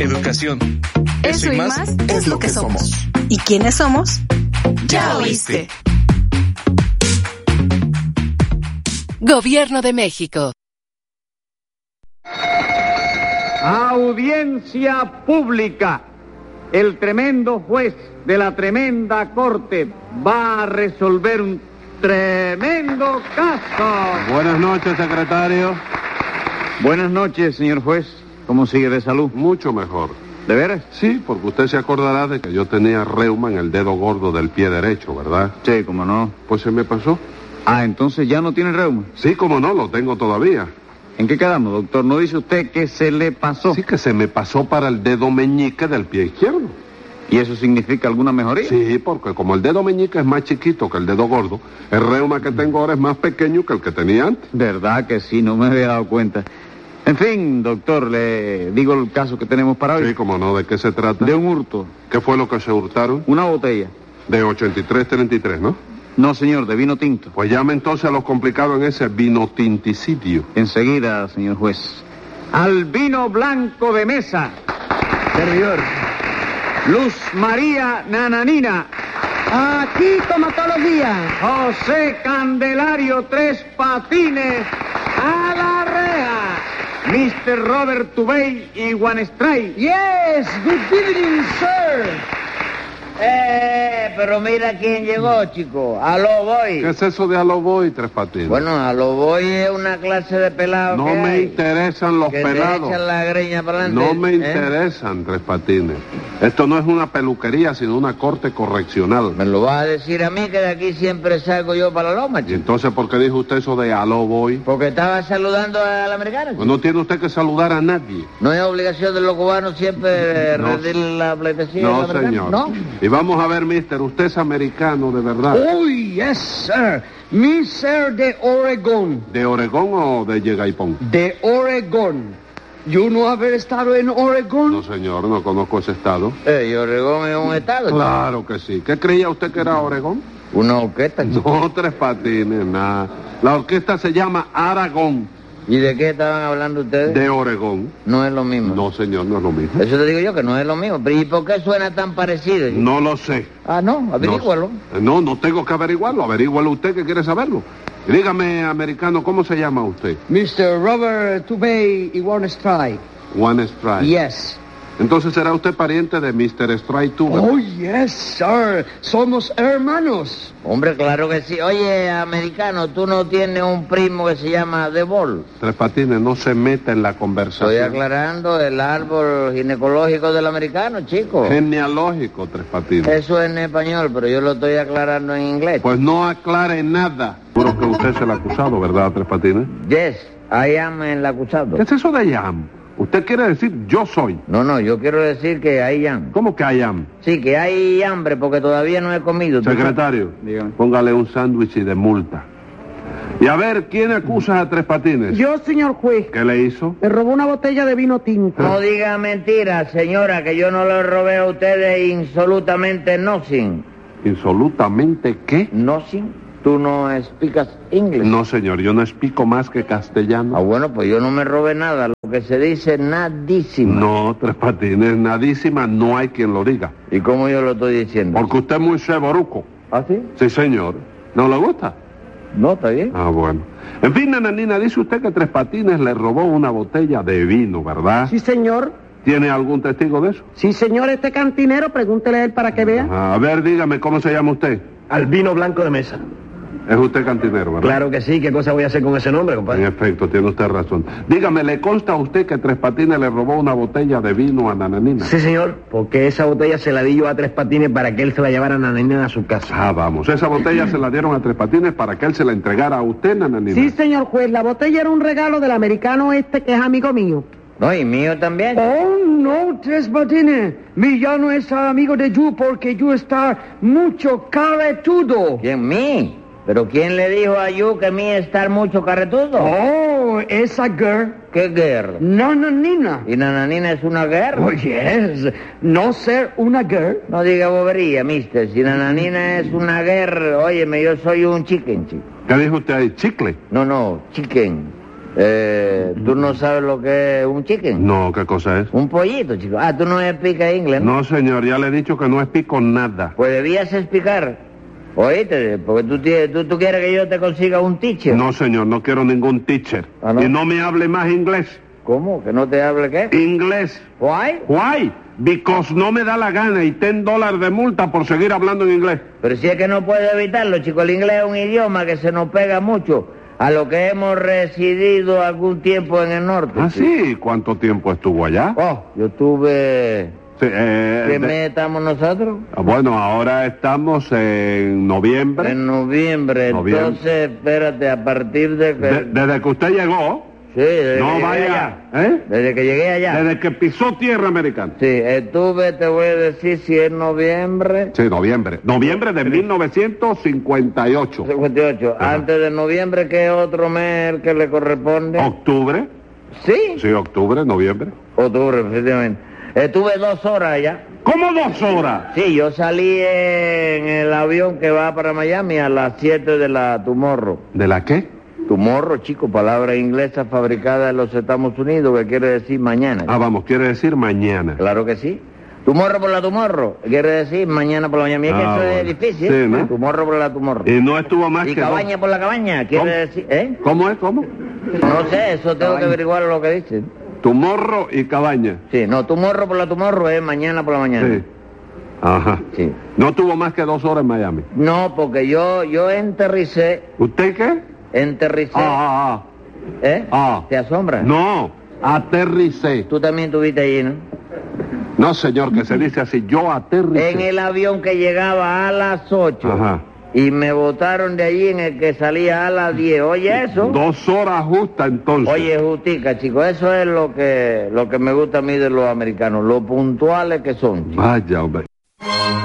Educación. Eso y más es lo que somos. ¿Y quiénes somos? ¡Ya oíste! Gobierno de México. Audiencia pública. El tremendo juez de la tremenda corte va a resolver un tremendo caso. Buenas noches, secretario. Buenas noches, señor juez. ¿Cómo sigue de salud? Mucho mejor. ¿De veras? Sí, porque usted se acordará de que yo tenía reuma en el dedo gordo del pie derecho, ¿verdad? Sí, cómo no. Pues se me pasó. Ah, entonces ya no tiene reuma. Sí, cómo no, lo tengo todavía. ¿En qué quedamos, doctor? ¿No dice usted que se le pasó? Sí, que se me pasó para el dedo meñique del pie izquierdo. ¿Y eso significa alguna mejoría? Sí, porque como el dedo meñique es más chiquito que el dedo gordo, el reuma que tengo ahora es más pequeño que el que tenía antes. ¿Verdad que sí? No me había dado cuenta. En fin, doctor, le digo el caso que tenemos para hoy. Sí, cómo no, ¿de qué se trata? De un hurto. ¿Qué fue lo que se hurtaron? Una botella. De 83.33, ¿no? No, señor, de vino tinto. Pues llame entonces a los complicados en ese vinotinticidio. Enseguida, señor juez. Al vino blanco de mesa. Servidor. Luz María Nananina. Aquí como todos los días. José Candelario Tres Patines. A la reja. Mr. Robert Tubey y Wanestray. Yes, good evening, sir. Pero mira quién llegó, chico. A lo voy. ¿Qué es eso de a lo voy, Tres Patines? Bueno, a lo voy es una clase de pelado. No que me hay, interesan los que pelados. te echan la greña para adelante. No me interesan, Tres Patines. Esto no es una peluquería, sino una corte correccional. Me lo vas a decir a mí, que de aquí siempre salgo yo para la loma, ¿Y chico. entonces por qué dijo usted eso de a lo voy? Porque estaba saludando al americano, chico. Pues no tiene usted que saludar a nadie. No es obligación de los cubanos siempre No, rendir la pleitesía No, al americano. señor. No. Y vamos a ver, mister, usted es americano de verdad. Oh, yes, sir. Mi ser de Oregón. ¿De Oregón o de Yegaipón? De Oregón. ¿Yo no haber estado en Oregón? No, señor, no conozco ese estado. ¿Y Oregón es un estado, chico? Claro que sí. ¿Qué creía usted que era Oregón? Una orquesta, chico. No, Tres Patines, nada. La orquesta se llama Aragón, ¿Y de qué estaban hablando ustedes? de Oregón. No es lo mismo. No, señor, no es lo mismo. Eso te digo yo, que no es lo mismo. Pero ¿y por qué suena tan parecido, chico? No lo sé. Ah, no, averígualo. No tengo que averiguarlo. Averígualo usted que quiere saberlo. Y dígame, americano, ¿cómo se llama usted? Mr. Robert Tubey y Warren Strike. One Strike. Yes. Entonces será usted pariente de Mr. Strike Tuber. Oh, yes, sir. Somos hermanos. Hombre, claro que sí. Oye, americano, ¿tú no tienes un primo que se llama The Ball? Tres Patines, no se meta en la conversación. Estoy aclarando el árbol ginecológico del americano, chico. Genealógico, Tres Patines. Eso es en español, pero yo lo estoy aclarando en inglés. Pues no aclare nada. Seguro que usted es el acusado, ¿verdad, Tres Patines? Yes, I am el acusado. ¿Qué es eso de I am? Usted quiere decir yo soy. No, yo quiero decir que I am. ¿Cómo que I am? Sí, que hay hambre porque todavía no he comido. Secretario, Dígame. póngale un sándwich y de multa. Y a ver, ¿quién acusa a Tres Patines? Yo, señor juez, ¿Qué le hizo? me robó una botella de vino tinto. No diga mentira, señora, que yo no le robé a ustedes insolutamente nothing. ¿Insolutamente qué? ¿Nothing? ¿Tú no explicas inglés? No, señor, yo no explico más que castellano. Ah, bueno, pues yo no me robé nada. Lo que se dice nadísima. No, Tres Patines, nadísima, no hay quien lo diga. ¿Y cómo yo lo estoy diciendo? Porque usted es muy seboruco. ¿Ah, sí? Sí, señor. ¿No le gusta? No, está bien. Ah, bueno. En fin, nananina, dice usted que Tres Patines le robó una botella de vino, ¿verdad? Sí, señor. ¿Tiene algún testigo de eso? Sí, señor, este cantinero, pregúntele a él para que vea. A ver, dígame, ¿cómo se llama usted? Albino Blanco de Mesa. Es usted cantinero, ¿verdad? Claro que sí, ¿qué cosa voy a hacer con ese nombre, En compadre? efecto, tiene usted razón. Dígame, ¿le consta a usted que Tres Patines le robó una botella de vino a Nananina? Sí, señor, porque esa botella se la di yo a Tres Patines para que él se la llevara a Nananina a su casa. Ah, vamos, esa botella se la dieron a Tres Patines para que él se la entregara a usted, Nananina. Sí, señor juez, la botella era un regalo del americano este que es amigo mío. No, y mío también. Oh, no, Tres Patines. Mi ya no es amigo de Yu porque Yu está mucho caretudo. ¿Quién, mí? ¿Pero quién le dijo a Yu que mí estar mucho carretudo? Oh, esa girl. ¿Qué guerra? Nananina. ¿Y Nananina es una guerra? Oh, yes. No ser una girl. No diga bobería, mister. Si Nananina es una guerra, óyeme, yo soy un chicken, chico. ¿Qué dijo usted ahí? ¿Chicle? No, chicken. ¿Tú no sabes lo que es un chicken? No, ¿qué cosa es? Un pollito, chico. Ah, tú no explicas inglés, ¿no? No, señor, ya le he dicho que no explico nada. Pues debías explicar. Oíste, porque tú quieres que yo te consiga un teacher. No, señor, no quiero ningún teacher. ¿Ah, no? Y no me hable más inglés. ¿Cómo? ¿Que no te hable qué? Inglés. Why? Why? Because no me da la gana y $10 de multa por seguir hablando en inglés. Pero si es que no puedo evitarlo, chico. El inglés es un idioma que se nos pega mucho a lo que hemos residido algún tiempo en el norte. Ah, chico. sí. ¿Cuánto tiempo estuvo allá? Oh, yo estuve... Sí, ¿Qué mes estamos nosotros? Bueno, ahora estamos en noviembre. En noviembre. Entonces, espérate, a partir de que... Desde que usted llegó. Sí, desde No que llegué vaya. allá. ¿Eh? Desde que llegué allá. Desde que pisó tierra americana. Sí, estuve, te voy a decir si es noviembre. Sí, noviembre. Noviembre de 1958. 58. Ajá. Antes de noviembre, ¿qué otro mes el que le corresponde? Octubre. ¿Sí? Sí, octubre, noviembre. Octubre, efectivamente. Estuve 2 horas allá. ¿Cómo 2 horas? Sí, yo salí en el avión que va para Miami a las 7 de la Tomorrow. ¿De la qué? Tomorrow, chico, palabra inglesa fabricada en los Estados Unidos, que quiere decir mañana. Ah, vamos, quiere decir mañana. Claro que sí. Tomorrow por la Tomorrow, quiere decir mañana por la mañana. Mira que Ah, eso bueno. es difícil. Sí, ¿no? Tomorrow por la Tomorrow. Y no estuvo más Y que cabaña por la cabaña, quiere ¿Cómo? decir, ¿eh? ¿Cómo es? ¿Cómo? No sé, eso tengo que averiguar lo que dice. Tu morro y cabaña. Sí, no, Tomorrow por la Tomorrow es mañana por la mañana. Sí. Ajá. Sí. No tuvo más que 2 horas en Miami. No, porque yo enterricé, ¿Usted qué? Ah. ¿eh? Ah. ¿Te asombra? No, aterricé. Tú también estuviste allí, ¿no? No, señor, que se dice así, yo aterricé. En el avión que llegaba a las 8. Ajá. Y me botaron de allí en el que salía a las 10. Oye, eso. 2 horas justas entonces. Oye, Justica, chico, eso es lo que me gusta a mí de los americanos, lo puntuales que son, chico. Vaya, hombre.